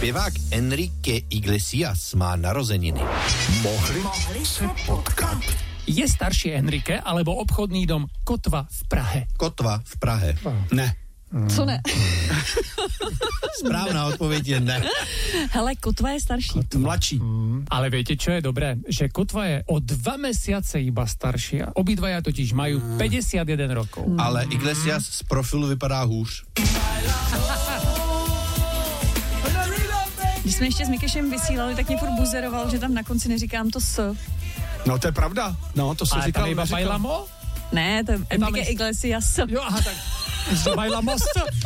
Zpěvák Enrique Iglesias má narozeniny. Mohli se potkat. Je starší Enrique alebo obchodný dom Kotva v Prahe? Kotva v Prahe. Ne. Co ne? Správná odpověď je ne. Hele, Kotva je starší. Mladší. Ale viete, čo je dobré? Že Kotva je o 2 mesiace iba staršia. Obidvaja totiž majú 51 rokov. Ale Iglesias z profilu vypadá hůř. Když jsme ještě s Mikešem vysílali, tak mě furt buzeroval, že tam na konci neříkám to S. No to je pravda. No to se Ale říkal. tam iba neříkal. Bailamo? Ne, to je Enrique Iglesias. Jo, aha, tak. Bailamos?